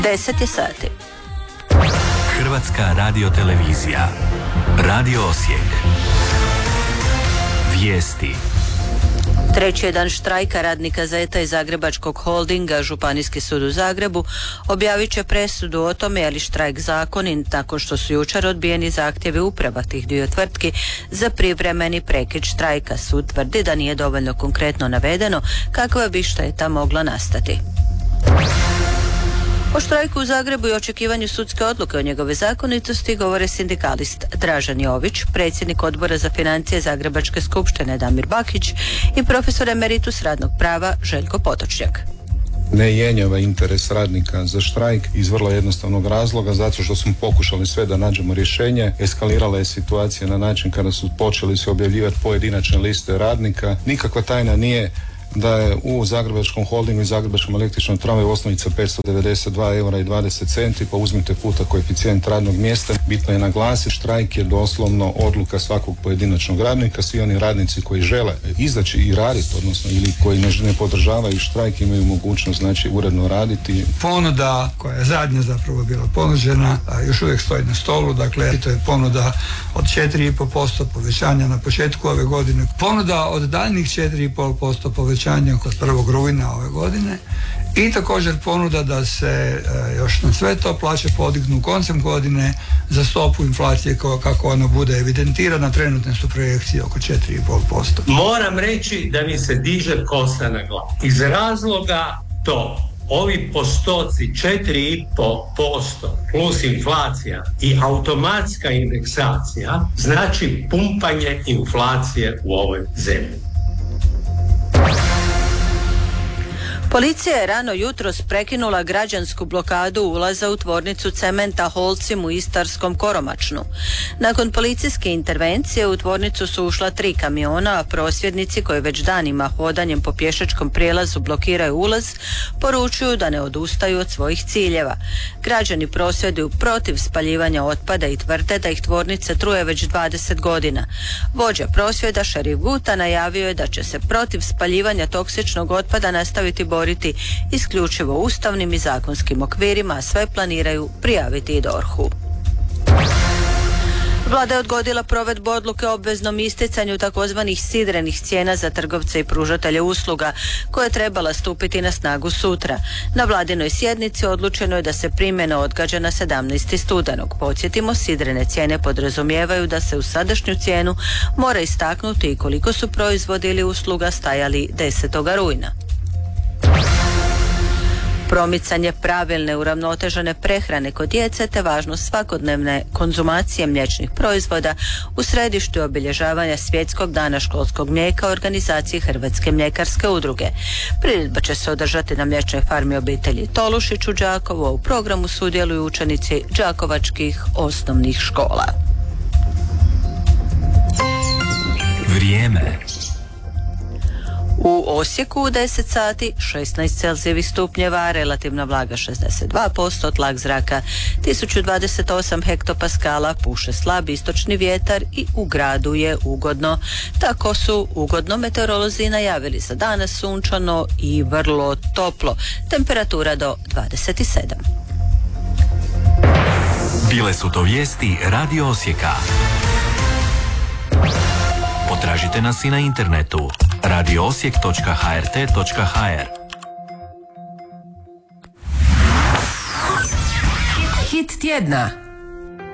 10 je sati. Hrvatska radiotelevizija. Radio Osijek. Vijesti. Treći je dan štrajka radnika ZET-a i Zagrebačkog holdinga. Županijski sud u Zagrebu objavit će presudu o tome je li štrajk zakonit nakon što su jučer odbijeni zahtjevi uprava tih dviju tvrtki za privremeni prekid štrajka. Sud tvrdi da nije dovoljno konkretno navedeno kakva bi šteta mogla nastati. O štrajku u Zagrebu i očekivanju sudske odluke o njegove zakonitosti govore sindikalist Dražen Jović, predsjednik odbora za financije Zagrebačke skupštine Damir Bakić i profesor emeritus radnog prava Željko Potočnjak. Ne jenjava interes radnika za štrajk iz vrlo jednostavnog razloga, zato što smo pokušali sve da nađemo rješenje. Eskalirala je situacija na način kada su počeli se objavljivati pojedinačne liste radnika. Nikakva tajna nije da je u Zagrebačkom holdingu i Zagrebačkom električnom tramvaju osnovica 592 eura i 20 centi, pa uzmite puta koeficijent radnog mjesta. Bitno je naglasiti, štrajk je doslovno odluka svakog pojedinačnog radnika. Svi oni radnici koji žele izaći i raditi, odnosno ili koji ne podržavaju štrajk, imaju mogućnost znači uredno raditi. Ponuda koja je zadnja zapravo bila ponuđena, još uvijek stoji na stolu, dakle to je ponuda od 4,5% povećanja na početku ove godine, ponuda od daljnjih 4,5% povećanja kod 1. rujna ove godine i također ponuda da se još na sve to plaće podignu koncem godine za stopu inflacije kako ona bude evidentirana. Trenutne su projekcije oko 4,5%. Moram reći da mi se diže kosa na glavu. Iz razloga to ovi postoci 4,5% plus inflacija i automatska indeksacija znači pumpanje inflacije u ovoj zemlji. Policija je rano jutros prekinula građansku blokadu ulaza u tvornicu cementa Holcim u istarskom Koromačnu. Nakon policijske intervencije u tvornicu su ušla 3 kamiona, a prosvjednici koji već danima hodanjem po pješačkom prijelazu blokiraju ulaz, poručuju da ne odustaju od svojih ciljeva. Građani prosvjeduju protiv spaljivanja otpada i tvrde da ih tvornica truje već 20 godina. Vođa prosvjeda Šerif Guta najavio je da će se protiv spaljivanja toksičnog otpada nastaviti boriti isključivo ustavnim i zakonskim okvirima, a sve planiraju prijaviti i DORH-u. Vlada je odgodila provedbu odluke o obveznom isticanju takozvanih sidrenih cijena za trgovce i pružatelje usluga, koja je trebala stupiti na snagu sutra. Na vladinoj sjednici odlučeno je da se primjena odgađa na 17. studenog. Podsjetimo, sidrene cijene podrazumijevaju da se u sadašnju cijenu mora istaknuti i koliko su proizvodi ili usluga stajali 10. rujna. Promicanje pravilne uravnotežene prehrane kod djece te važnost svakodnevne konzumacije mliječnih proizvoda u središtu je obilježavanja Svjetskog dana školskog mlijeka u organizaciji Hrvatske mljekarske udruge. Priredba će se održati na mliječnoj farmi obitelji Tolušić u Đakovu, a u programu sudjeluju učenici đakovačkih osnovnih škola. Vrijeme. U Osijeku u 10 sati 16 Celzijevih stupnjeva, relativna vlaga 62%, tlak zraka 1028 hektopaskala, puše slab istočni vjetar i u gradu je ugodno. Tako su ugodno meteorolozi najavili za danas sunčano i vrlo toplo, temperatura do 27. Bile su to vijesti Radio Osijeka. Potražite nas i na internetu radioosijek.hrt.hr. Hit tjedna.